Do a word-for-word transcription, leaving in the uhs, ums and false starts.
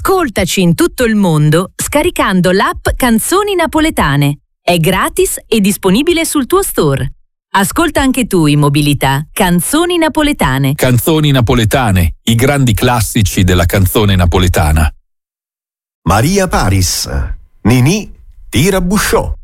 Ascoltaci in tutto il mondo scaricando l'app Canzoni Napoletane. È gratis e disponibile sul tuo store. Ascolta anche tu in mobilità Canzoni Napoletane. Canzoni napoletane, i grandi classici della canzone napoletana. Maria Paris, Ninì Tirabusciò.